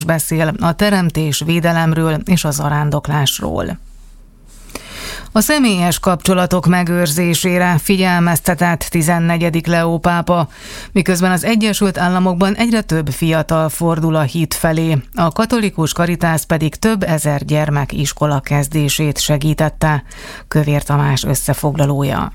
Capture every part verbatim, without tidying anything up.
beszél a teremtés védelemről és a zarándoklásról. A személyes kapcsolatok megőrzésére figyelmeztetett tizennegyedik Leó pápa, miközben az Egyesült Államokban egyre több fiatal fordul a hit felé, a katolikus Caritas pedig több ezer gyermek iskola kezdését segítette. Kövér Tamás összefoglalója.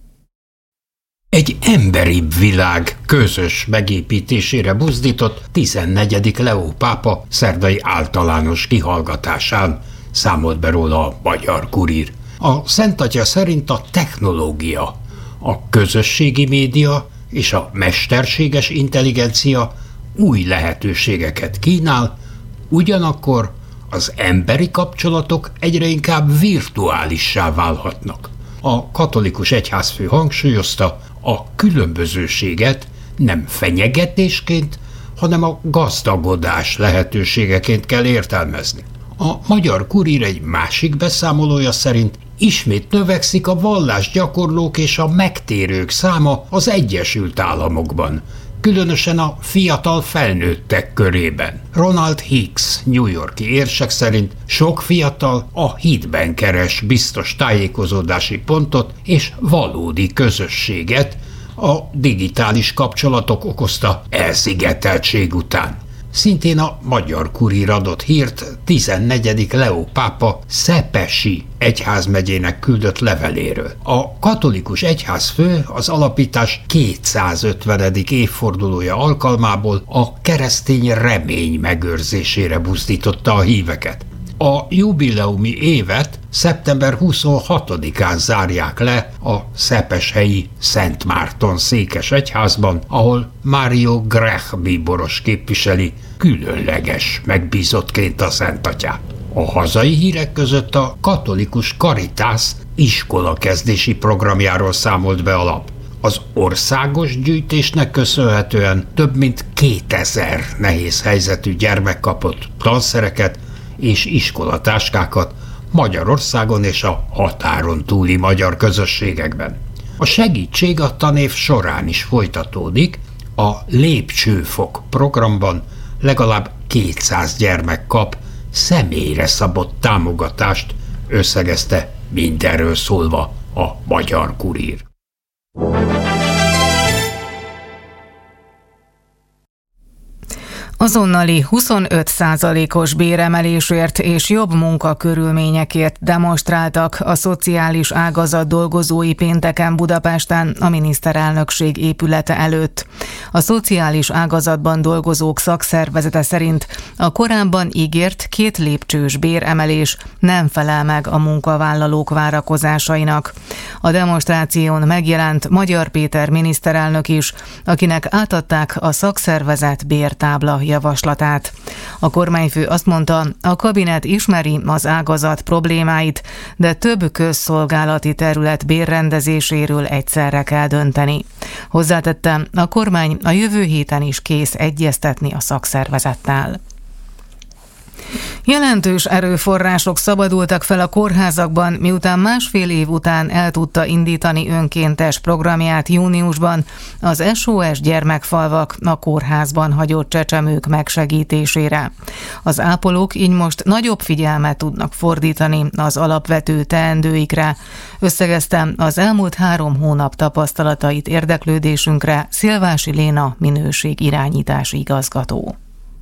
Egy emberibb világ közös megépítésére buzdított tizennegyedik Leó pápa szerdai általános kihallgatásán számolt be róla a Magyar Kurír. A Szent Atya szerint a technológia, a közösségi média és a mesterséges intelligencia új lehetőségeket kínál, ugyanakkor az emberi kapcsolatok egyre inkább virtuálissá válhatnak. A katolikus egyházfő hangsúlyozta, a különbözőséget nem fenyegetésként, hanem a gazdagodás lehetőségeként kell értelmezni. A Magyar Kurír egy másik beszámolója szerint ismét növekszik a vallásgyakorlók és a megtérők száma az Egyesült Államokban, különösen a fiatal felnőttek körében. Ronald Hicks, New York-i érsek szerint sok fiatal a hitben keres biztos tájékozódási pontot és valódi közösséget a digitális kapcsolatok okozta elszigeteltség után. Szintén a Magyar Kurír adott hírt tizennegyedik Leó pápa Szepesi egyházmegyének küldött leveléről. A katolikus egyházfő az alapítás kétszázötvenedik évfordulója alkalmából a keresztény remény megőrzésére buzdította a híveket. A jubileumi évet szeptember huszonhatodikán zárják le a szepeshelyi Szent Márton székes egyházban, ahol Mário Grech bíboros képviseli különleges megbízottként a Szent Atyát. A hazai hírek között a katolikus Caritas iskolakezdési programjáról számolt be a lap. Az országos gyűjtésnek köszönhetően több mint kétezer nehéz helyzetű gyermek kapott tanszereket és iskolatáskákat Magyarországon és a határon túli magyar közösségekben. A segítség a tanév során is folytatódik, a Lépcsőfok programban legalább kétszáz gyermek kap személyre szabott támogatást, összegezte mindenről szólva a Magyar Kurír. Azonnali huszonöt százalékos béremelésért és jobb munkakörülményekért demonstráltak a szociális ágazat dolgozói pénteken Budapesten a miniszterelnökség épülete előtt. A szociális ágazatban dolgozók szakszervezete szerint a korábban ígért két lépcsős béremelés nem felel meg a munkavállalók várakozásainak. A demonstráción megjelent Magyar Péter miniszterelnök is, akinek átadták a szakszervezet bértábla javaslatát. A kormányfő azt mondta, a kabinet ismeri az ágazat problémáit, de több közszolgálati terület bérrendezéséről egyszerre kell dönteni. Hozzátette, a kormány a jövő héten is kész egyeztetni a szakszervezettel. Jelentős erőforrások szabadultak fel a kórházakban, miután másfél év után el tudta indítani önkéntes programját júniusban az es o es Gyermekfalvak a kórházban hagyott csecsemők megsegítésére. Az ápolók így most nagyobb figyelmet tudnak fordítani az alapvető teendőikre. Összegeztem az elmúlt három hónap tapasztalatait érdeklődésünkre Szilvási Léna minőségirányítási igazgató.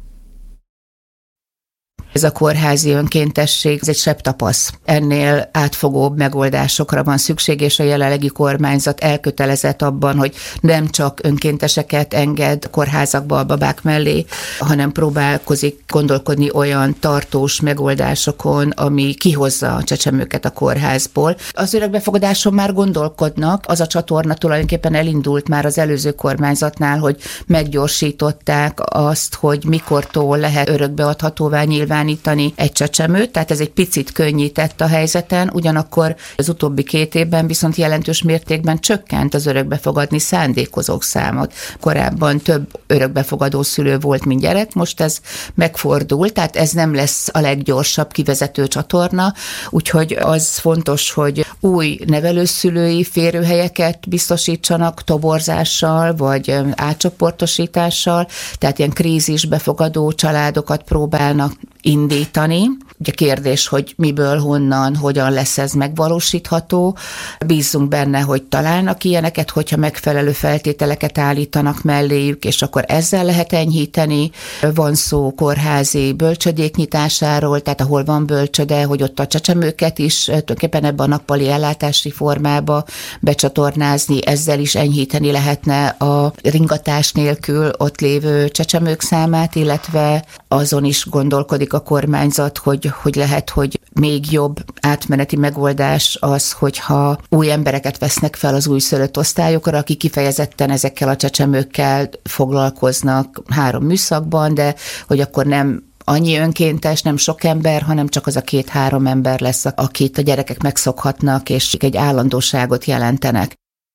Ez a kórházi önkéntesség, ez egy sebtapasz. Ennél átfogóbb megoldásokra van szükség, és a jelenlegi kormányzat elkötelezett abban, hogy nem csak önkénteseket enged kórházakba a babák mellé, hanem próbálkozik gondolkodni olyan tartós megoldásokon, ami kihozza a csecsemőket a kórházból. Az örökbefogadáson már gondolkodnak, az a csatorna tulajdonképpen elindult már az előző kormányzatnál, hogy meggyorsították azt, hogy mikortól lehet örökbeadhatóvá nyilván elhalványítani egy csecsemőt, tehát ez egy picit könnyített a helyzeten, ugyanakkor az utóbbi két évben viszont jelentős mértékben csökkent az örökbefogadni szándékozók számot. Korábban több örökbefogadó szülő volt, mint gyerek, most ez megfordult, tehát ez nem lesz a leggyorsabb kivezető csatorna, úgyhogy az fontos, hogy új nevelőszülői férőhelyeket biztosítsanak toborzással, vagy átcsoportosítással, tehát ilyen krízisbefogadó családokat próbálnak indítani. Ugye kérdés, hogy miből, honnan, hogyan lesz ez megvalósítható. Bízzunk benne, hogy találnak ilyeneket, hogyha megfelelő feltételeket állítanak melléjük, és akkor ezzel lehet enyhíteni. Van szó kórházi bölcsödék nyitásáról, tehát ahol van bölcsöde, hogy ott a csecsemőket is tulajdonképpen ebben a nappali ellátási formába becsatornázni, ezzel is enyhíteni lehetne a ringatás nélkül ott lévő csecsemők számát, illetve azon is gondolkodik a kormányzat, hogy, hogy lehet, hogy még jobb átmeneti megoldás az, hogyha új embereket vesznek fel az újszülött osztályokra, akik kifejezetten ezekkel a csecsemőkkel foglalkoznak három műszakban, de hogy akkor nem annyi önkéntes, nem sok ember, hanem csak az a két-három ember lesz, akit a gyerekek megszokhatnak, és egy állandóságot jelentenek.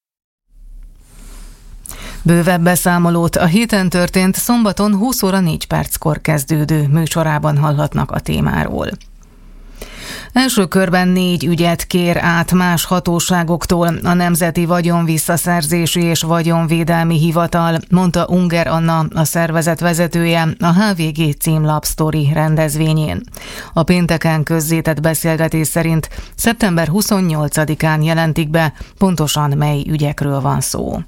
Bővebb beszámolót a héten történt szombaton húsz óra négy perckor kezdődő műsorában hallhatnak a témáról. Első körben négy ügyet kér át más hatóságoktól a Nemzeti Vagyonvisszaszerzési és Vagyonvédelmi Hivatal, mondta Unger Anna, a szervezet vezetője a há vé gé címlap sztori rendezvényén. A pénteken közzétett beszélgetés szerint szeptember huszonnyolcadikán jelentik be, pontosan mely ügyekről van szó.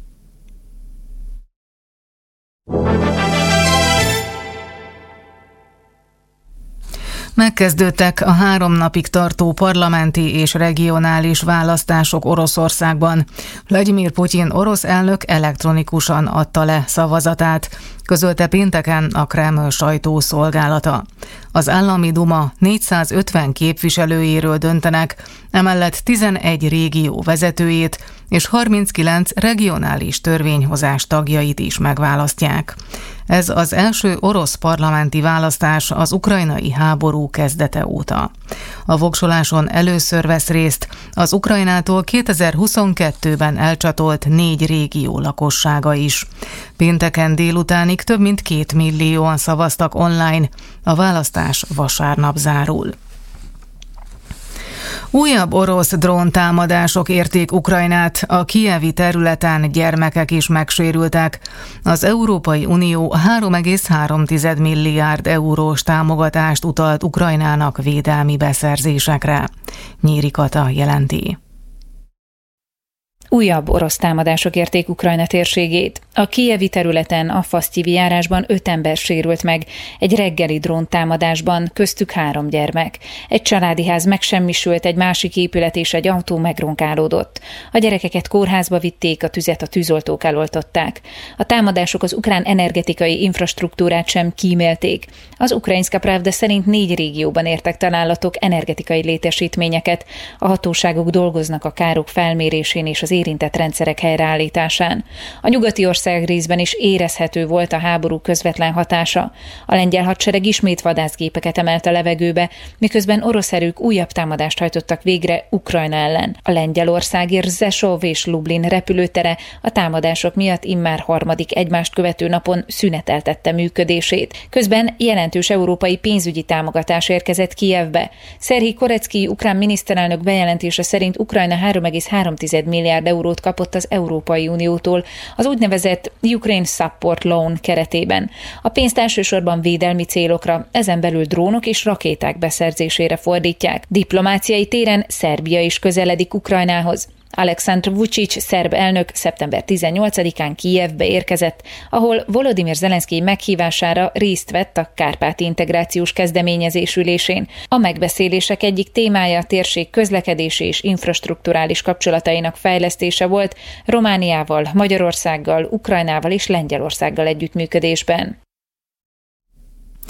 Megkezdődtek a három napig tartó parlamenti és regionális választások Oroszországban. Vladimir Putyin orosz elnök elektronikusan adta le szavazatát, közölte pénteken a Kreml sajtószolgálata. Az állami duma négyszázötven képviselőjéről döntenek, emellett tizenegy régió vezetőjét és harminckilenc regionális törvényhozás tagjait is megválasztják. Ez az első orosz parlamenti választás az ukrajnai háború kezdete óta. A voksoláson először vesz részt az Ukrajnától kétezer-huszonkettőben elcsatolt négy régió lakossága is. Pénteken délutánig több mint két millióan szavaztak online, a választás vasárnap zárul. Újabb orosz dróntámadások érték Ukrajnát, a kijevi területen gyermekek is megsérültek. Az Európai Unió három egész három milliárd eurós támogatást utalt Ukrajnának védelmi beszerzésekre. Nyíri Kata jelenti. Újabb orosz támadások érték Ukrajna térségét. A kijevi területen, a Fasztyivi járásban öt ember sérült meg, egy reggeli dróntámadásban, köztük három gyermek. Egy családi ház megsemmisült, egy másik épület és egy autó megronkálódott. A gyerekeket kórházba vitték, a tüzet a tűzoltók eloltották. A támadások az ukrán energetikai infrastruktúrát sem kímélték. Az Ukrajinszka Pravda szerint négy régióban értek találatok energetikai létesítményeket. A hatóságok dolgoznak a károk felmérésén és az érintett rendszerek helyreállításán. A nyugati ország részben is érezhető volt a háború közvetlen hatása. A lengyel hadsereg ismét vadászgépeket emelt a levegőbe, miközben orosz erők újabb támadást hajtottak végre Ukrajna ellen. A Lengyelországi Rzeszów és Lublin repülőtere a támadások miatt immár harmadik egymást követő napon szüneteltette működését. Közben jelentős európai pénzügyi támogatás érkezett Kijevbe. Szerhij Korecki ukrán miniszterelnök bejelentése szerint Ukrajna három egész három milliárd eurót kapott az Európai Uniótól az úgynevezett Ukraine Support Loan keretében. A pénzt elsősorban védelmi célokra, ezen belül drónok és rakéták beszerzésére fordítják. Diplomáciai téren Szerbia is közeledik Ukrajnához. Aleksandr Vučić szerb elnök szeptember tizennyolcadikán Kijevbe érkezett, ahol Volodymyr Zelenszkij meghívására részt vett a kárpáti integrációs kezdeményezés ülésén. A megbeszélések egyik témája a térség közlekedési és infrastrukturális kapcsolatainak fejlesztése volt Romániával, Magyarországgal, Ukrajnával és Lengyelországgal együttműködésben.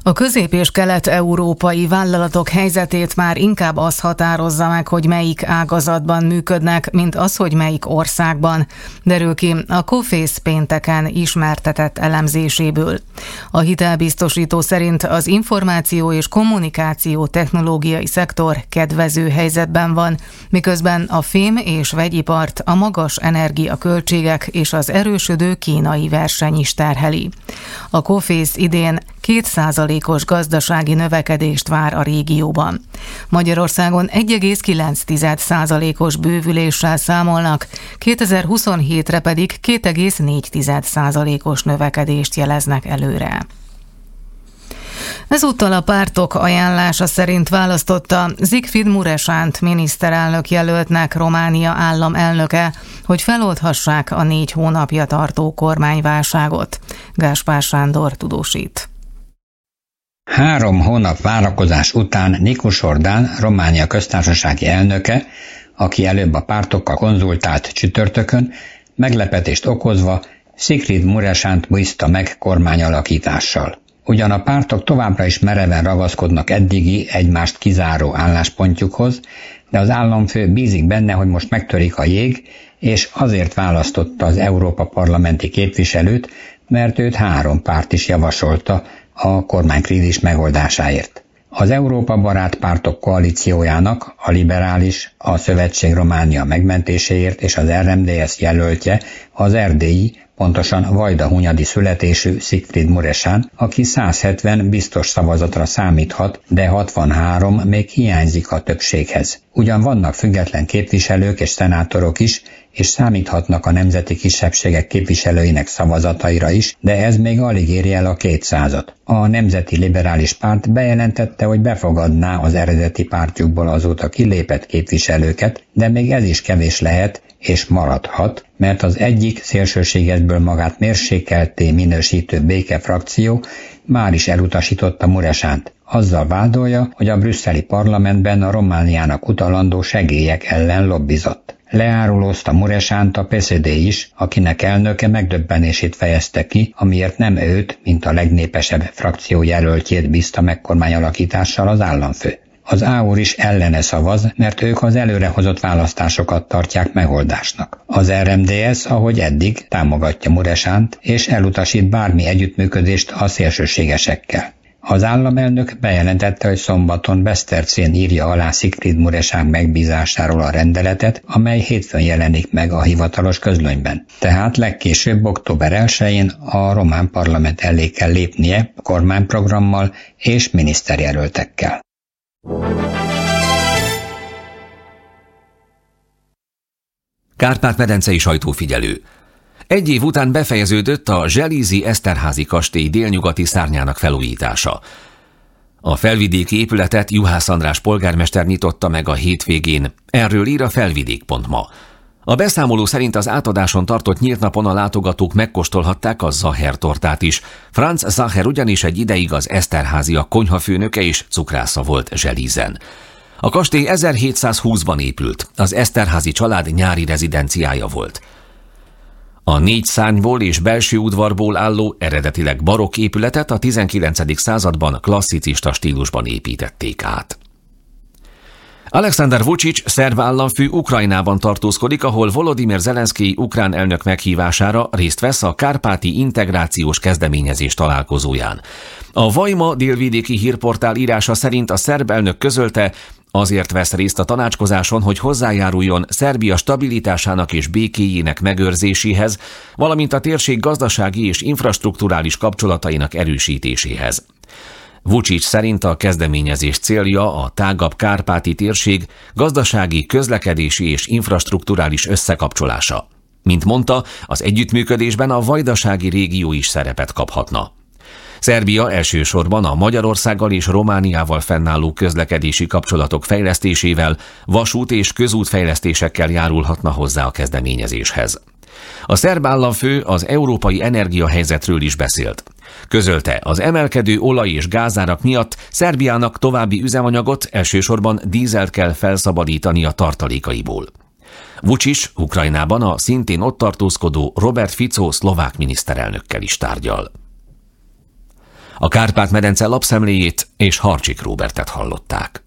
A közép- és kelet-európai vállalatok helyzetét már inkább az határozza meg, hogy melyik ágazatban működnek, mint az, hogy melyik országban, derül ki a Coface pénteken ismertetett elemzéséből. A hitelbiztosító szerint az információ és kommunikáció technológiai szektor kedvező helyzetben van, miközben a fém- és vegyipart a magas energiaköltségek és az erősödő kínai verseny is terheli. A Coface idén két százalékos gazdasági növekedést vár a régióban. Magyarországon egy egész kilenc százalékos bővüléssel számolnak, kétezer-huszonhétre pedig két egész négy százalékos növekedést jeleznek előre. Ezúttal a pártok ajánlása szerint választotta Zsigfried Muresánt miniszterelnök jelöltnek Románia államelnöke, hogy feloldhassák a négy hónapja tartó kormányválságot. Gáspár Sándor tudósít. Három hónap várakozás után Nikus Ordán, Románia köztársasági elnöke, aki előbb a pártokkal konzultált csütörtökön, meglepetést okozva Zsigfried Muresánt bízta meg kormányalakítással. Ugyan a pártok továbbra is mereven ragaszkodnak eddigi egymást kizáró álláspontjukhoz, de az államfő bízik benne, hogy most megtörik a jég, és azért választotta az Európa parlamenti képviselőt, mert őt három párt is javasolta a kormánykrízis megoldásáért. Az Európa barát pártok koalíciójának a liberális, a Szövetség Románia megmentéséért és az er em dé es jelöltje az erdélyi, pontosan vajdahunyadi születésű Zsigfried Muresan, aki száz hetven biztos szavazatra számíthat, de hatvanhárom még hiányzik a többséghez. Ugyan vannak független képviselők és szenátorok is, és számíthatnak a nemzeti kisebbségek képviselőinek szavazataira is, de ez még alig éri el a kétszázat. A Nemzeti Liberális Párt bejelentette, hogy befogadná az eredeti pártjukból azóta kilépett képviselőket, de még ez is kevés lehet, és maradhat, mert az egyik szélsőségesből magát mérsékelté minősítő béke frakció már is elutasította Muresánt. Azzal vádolja, hogy a brüsszeli parlamentben a Romániának utalandó segélyek ellen lobbizott. Leárulózta Muresánt a pé es zé dé is, akinek elnöke megdöbbenését fejezte ki, amiért nem őt, mint a legnépesebb frakció jelöltjét bízta meg kormányalakítással az államfő. Az á u er is ellene szavaz, mert ők az előrehozott választásokat tartják megoldásnak. Az er em dé es, ahogy eddig, támogatja Muresánt, és elutasít bármi együttműködést a szélsőségesekkel. Az államelnök bejelentette, hogy szombaton Besztercén írja alá Zsigfried Muresan megbízásáról a rendeletet, amely hétfőn jelenik meg a hivatalos közlönyben. Tehát legkésőbb október elsején a román parlament elé kell lépnie kormányprogrammal és miniszterjelöltekkel. Kárpát-medencei sajtófigyelő. Egy év után befejeződött a zselízi Eszterházy kastély délnyugati szárnyának felújítása. A felvidéki épületet Juhász András polgármester nyitotta meg a hétvégén. Erről ír a felvidék pont ma. A beszámoló szerint az átadáson tartott nyílt napon a látogatók megkóstolhatták a Zacher tortát is. Franz Zacher ugyanis egy ideig az Eszterházyak konyhafőnöke és cukrásza volt Zselízen. A kastély ezerhétszázhúszban épült, az Eszterházy család nyári rezidenciája volt. A négy szárnyból és belső udvarból álló, eredetileg barokk épületet a tizenkilencedik században klasszicista stílusban építették át. Alexander Vučić, szerb államfő Ukrajnában tartózkodik, ahol Volodymyr Zelenszkij ukrán elnök meghívására részt vesz a kárpáti integrációs kezdeményezés találkozóján. A Vajma délvidéki hírportál írása szerint a szerb elnök közölte, azért vesz részt a tanácskozáson, hogy hozzájáruljon Szerbia stabilitásának és békéjének megőrzéséhez, valamint a térség gazdasági és infrastrukturális kapcsolatainak erősítéséhez. Vučić szerint a kezdeményezés célja a tágabb kárpáti térség gazdasági, közlekedési és infrastrukturális összekapcsolása. Mint mondta, az együttműködésben a vajdasági régió is szerepet kaphatna. Szerbia elsősorban a Magyarországgal és Romániával fennálló közlekedési kapcsolatok fejlesztésével, vasút- és közútfejlesztésekkel járulhatna hozzá a kezdeményezéshez. A szerb államfő az európai energiahelyzetről is beszélt. Közölte, az emelkedő olaj- és gázárak miatt Szerbiának további üzemanyagot, elsősorban dízelt kell felszabadítani a tartalékaiból. Vučić Ukrajnában a szintén ott tartózkodó Robert Fico szlovák miniszterelnökkel is tárgyal. A Kárpát-medence lapszemléjét és Harcsik Róbertet hallották.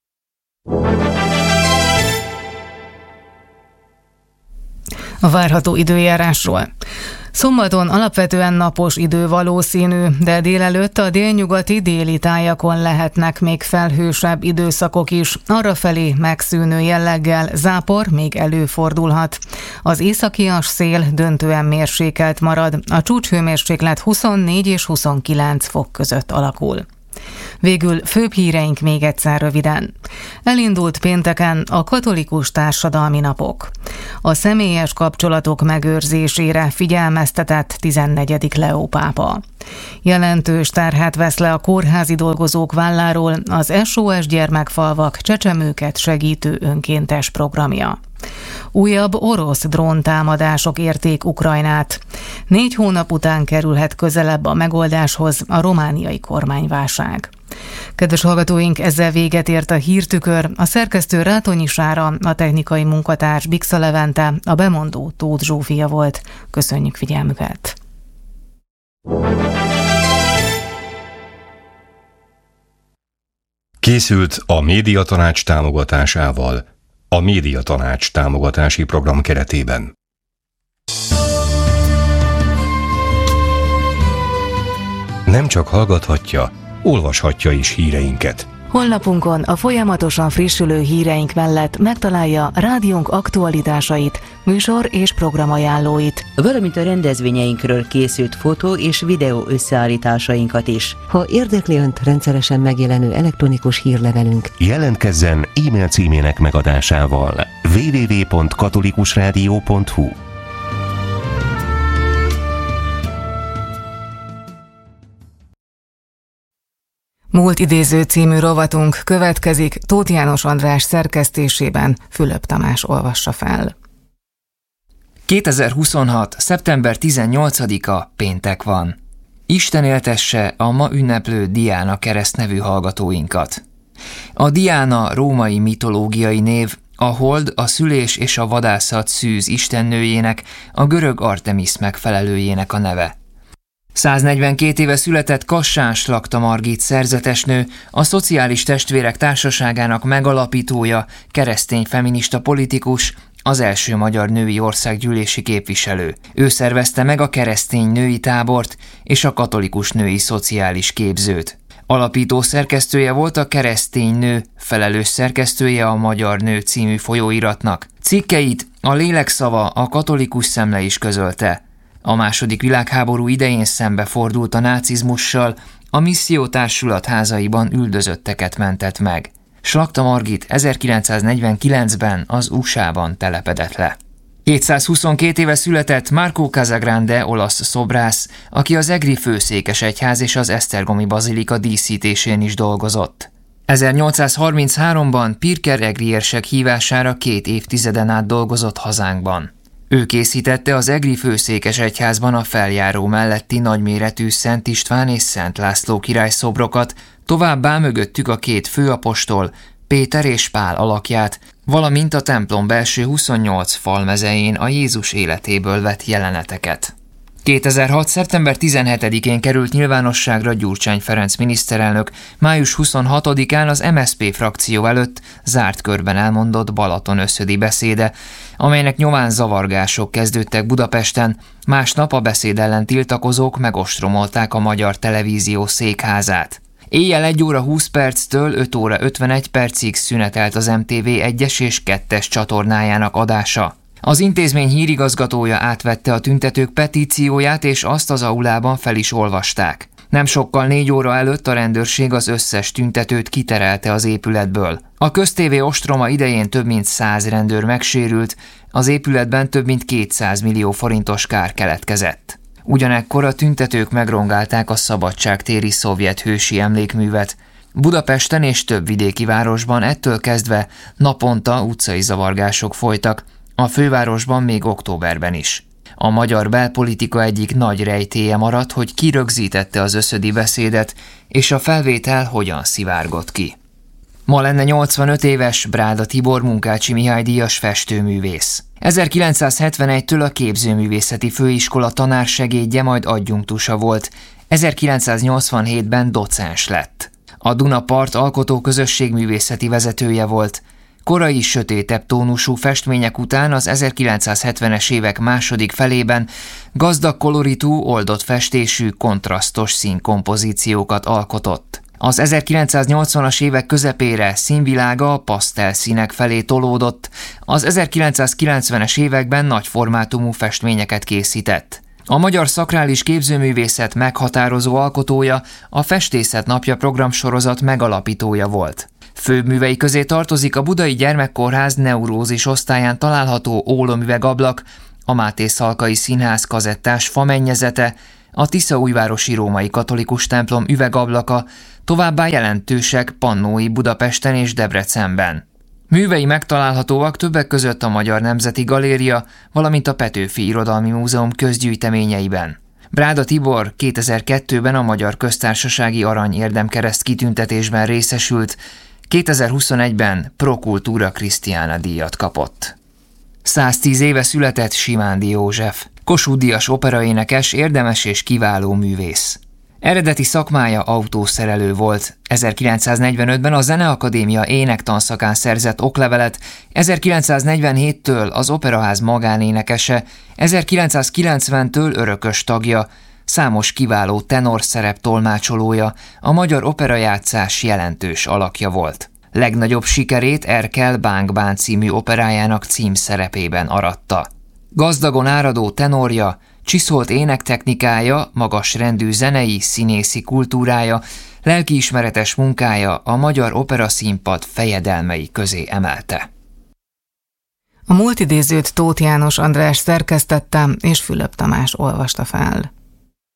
A várható időjárásról. Szombaton alapvetően napos idő valószínű, de délelőtt a délnyugati déli tájakon lehetnek még felhősebb időszakok is, arrafelé megszűnő jelleggel zápor még előfordulhat. Az északias szél döntően mérsékelt marad, a csúcshőmérséklet huszonnégy és huszonkilenc fok között alakul. Végül főbb híreink még egyszer röviden. Elindult pénteken a katolikus társadalmi napok. A személyes kapcsolatok megőrzésére figyelmeztetett tizennegyedik Leó pápa. Jelentős terhet vesz le a kórházi dolgozók válláról az es o es Gyermekfalvak csecsemőket segítő önkéntes programja. Újabb orosz dróntámadások érték Ukrajnát. Négy hónap után kerülhet közelebb a megoldáshoz a romániai kormányválság. Kedves hallgatóink, ezzel véget ért a Hírtükör, a szerkesztő Rátonyi Sára, a technikai munkatárs Bixa Levente, a bemondó Tóth Zsófia volt. Köszönjük figyelmüket! Készült a Médiatanács támogatásával, a Médiatanács támogatási program keretében. Nem csak hallgathatja, olvashatja is híreinket. Honlapunkon a folyamatosan frissülő híreink mellett megtalálja rádiónk aktualitásait, műsor és programajánlóit, valamint a rendezvényeinkről készült fotó és videó összeállításainkat is. Ha érdekli Önt rendszeresen megjelenő elektronikus hírlevelünk, jelentkezzen e-mail címének megadásával double-u double-u double-u pont katolikusrádió pont hu. Múlt idéző című rovatunk következik, Tóth János András szerkesztésében, Fülöp Tamás olvassa fel. kétezer-huszonhat. szeptember tizennyolcadika péntek van. Isten éltesse a ma ünneplő Diana kereszt nevű hallgatóinkat. A Diana római mitológiai név, a hold, a szülés és a vadászat szűz istennőjének, a görög Artemisz megfelelőjének a neve. száznegyvenkét éve született Kassán Slakta Margit szerzetesnő, a Szociális Testvérek Társaságának megalapítója, keresztény feminista politikus, az első magyar női országgyűlési képviselő. Ő szervezte meg a keresztény női tábort és a katolikus női szociális képzőt. Alapító szerkesztője volt a Keresztény Nő, felelős szerkesztője a Magyar Nő című folyóiratnak. Cikkeit a Lélekszava, a Katolikus Szemle is közölte. A második világháború idején szembefordult a nácizmussal, a Missziótársulat házaiban üldözötteket mentett meg. Slakta Margit ezerkilencszáznegyvenkilencben az u es á-ban telepedett le. kétszázhuszonkét éve született Marco Casagrande olasz szobrász, aki az egri főszékesegyház és az esztergomi bazilika díszítésén is dolgozott. ezernyolcszázharmincháromban Pirker egri érsek hívására két évtizeden át dolgozott hazánkban. Ő készítette az egri főszékesegyházban a feljáró melletti nagyméretű Szent István és Szent László király szobrokat, továbbá mögöttük a két főapostol, Péter és Pál alakját, valamint a templom belső huszonnyolc falmezején a Jézus életéből vett jeleneteket. kétezer-hat. szeptember tizenhetedikén került nyilvánosságra Gyurcsány Ferenc miniszterelnök május huszonhatodikán az em es zé pé frakció előtt zárt körben elmondott Balaton-összödi beszéde, amelynek nyomán zavargások kezdődtek Budapesten, másnap a beszéd ellen tiltakozók megostromolták a Magyar Televízió székházát. Éjjel egy óra húsz perctől öt óra ötvenegy percig szünetelt az em té vé egyes és kettes csatornájának adása. Az intézmény hírigazgatója átvette a tüntetők petícióját, és azt az aulában fel is olvasták. Nem sokkal négy óra előtt a rendőrség az összes tüntetőt kiterelte az épületből. A köztévé ostroma idején több mint száz rendőr megsérült, az épületben több mint kétszáz millió forintos kár keletkezett. Ugyanekkor a tüntetők megrongálták a Szabadságtéri szovjet hősi emlékművet. Budapesten és több vidéki városban ettől kezdve naponta utcai zavargások folytak, a fővárosban még októberben is. A magyar belpolitika egyik nagy rejtélye maradt, hogy ki rögzítette az összödi beszédet, és a felvétel hogyan szivárgott ki. Ma lenne nyolcvanöt éves Bráda Tibor Munkácsi Mihály díjas festőművész. ezerkilencszázhetvenegytől a Képzőművészeti Főiskola tanársegédje, majd adjunktusa volt. ezerkilencszáznyolcvanhétben docens lett. A Dunapart alkotó közösség művészeti vezetője volt. Korai, sötétebb tónusú festmények után az ezerkilencszázhetvenes évek második felében gazdag koloritú, oldott festésű, kontrasztos színkompozíciókat alkotott. Az ezerkilencszáznyolcvanas évek közepére színvilága a pasztel színek felé tolódott, az ezerkilencszázkilencvenes években nagy formátumú festményeket készített. A magyar szakrális képzőművészet meghatározó alkotója, a Festészet napja programsorozat megalapítója volt. Főbb művei közé tartozik a Budai Gyermekkórház neurózis osztályán található ólomüvegablak, a Máté Szalkai Színház kazettás famennyezete, a Tiszaújvárosi Római Katolikus templom üvegablaka, továbbá jelentősek Pannói Budapesten és Debrecenben. Művei megtalálhatóak többek között a Magyar Nemzeti Galéria, valamint a Petőfi Irodalmi Múzeum közgyűjteményeiben. Bráda Tibor kétezer-kettőben a Magyar Köztársasági Arany Érdemkereszt kitüntetésben részesült, kétezer-huszonegyben Pro Cultura Christiana díjat kapott. száztíz éve született Simándi József, Kossuth-díjas operaénekes, érdemes és kiváló művész. Eredeti szakmája autószerelő volt. ezerkilencszáznegyvenötben a Zeneakadémia énektanszakán szerzett oklevelet, ezerkilencszáznegyvenhéttől az Operaház magánénekese, ezerkilencszázkilencventől örökös tagja, számos kiváló tenorszerep tolmácsolója, a magyar operajátszás jelentős alakja volt. Legnagyobb sikerét Erkel Bánk-bán című operájának címszerepében aratta. Gazdagon áradó tenorja, csiszolt énektechnikája, magas rendű zenei, színészi kultúrája, lelkiismeretes munkája a magyar operaszínpad fejedelmei közé emelte. A múlt idézőt Tóth János András szerkesztette, és Fülöp Tamás olvasta fel.